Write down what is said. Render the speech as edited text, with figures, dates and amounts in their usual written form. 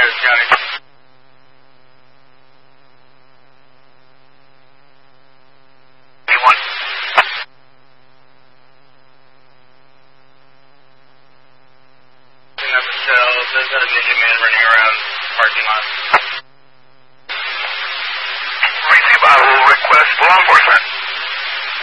County. Anyone? There's an Ninja Man running around parking lot. Receive, I will request law enforcement.